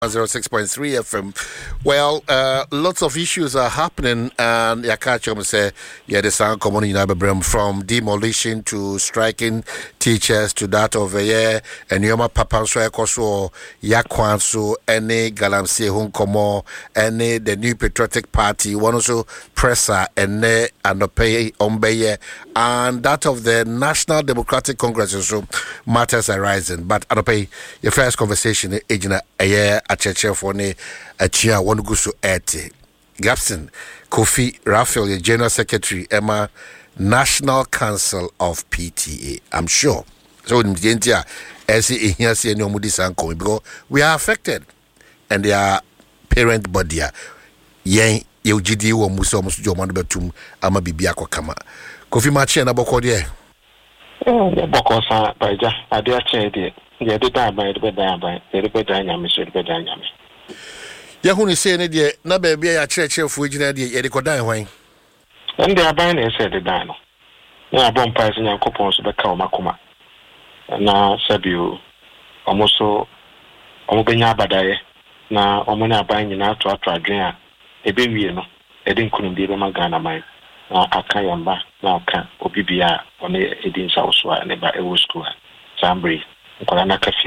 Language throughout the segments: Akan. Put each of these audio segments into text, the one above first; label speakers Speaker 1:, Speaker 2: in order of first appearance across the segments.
Speaker 1: 106.3 FM. Well, lots of issues are happening, and Yakachum say, the sound common in from demolition to striking teachers to that of and Yoma Papanso Ekoso, Yakwanso, any Galamse Hunkomo, any the New Patriotic Party, one also Presser, and Anope Ombeye, and that of the National Democratic Congress, also matters arising. But Anope, your first conversation, agent a church for ne a chia one go so ete Gapson Kofi Raphael, the General Secretary, Emma National Council of PTA. I'm sure. So in India, as here see no mudi sanko because we are affected and they are parent body. Yen UGD wo muso muso joman betum ama bibia kama. Kofi machi na boko de.
Speaker 2: Boko sa baja ade a che de. Yeah, the time by the bed, the bed dynamics, the bed dynamics.
Speaker 1: Yahuni say, Nadia, no baby, a church of Fujina, the Edicodan wine.
Speaker 2: And they are buying a said the dino. Now, bomb pies and coupons to the Kawamakuma. And now, Sabu, almost so, Omobina Badaye, now, Omona buying in out to a drink, a baby, you know, a didn't couldn't be Romagana mine. Now, I can't, now can't, Obibia, on the Edin South, and about a school, Zambri. I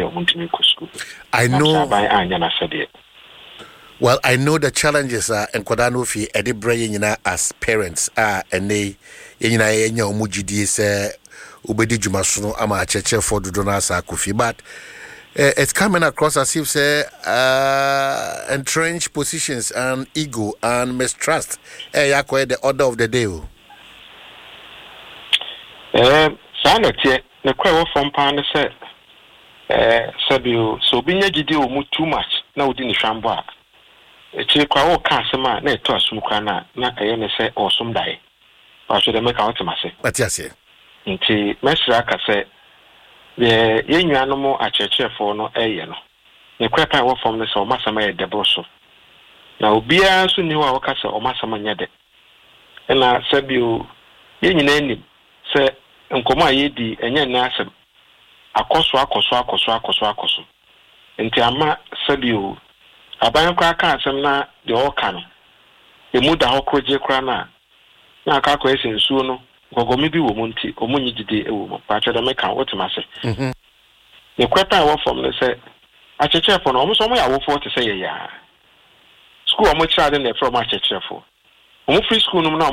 Speaker 1: know. Well, I know the challenges are in Kodanofi, Eddie Brain as parents are, and they in Mujidi say Ubedi Jumasuno Ama Cheche for Dudona Sakufi, but it's coming across as if say entrenched positions and ego and mistrust. The order of the day.
Speaker 2: Sanity, the query from Pan said. Sabio, so being a GD too much now within the Shamba. A chick or Cassama, ne toss Mukana, not a NSA or some day. Or should I make out to myself?
Speaker 1: But yes,
Speaker 2: Inti, Mesraka said, the young animal at your chair for no ayano. The crap I work from the so Massama de Brosso. Now, be a soon knew our castle or Massama Yade. And I said, you, young name, say, Uncle Yedi, and yan Nassam. Akoso. Nti ama sabio aban kwa aka asem na de oka no emu da hokoje kra na aka kwa ese nsuo no gogomi bi wo mu nti omunyi dide ewo mu pa chede meka wotimase ne kweta wo from ne se achechefo no omo so mo ya wo fo te se ye ya school omo chade na from achechefo omo free school no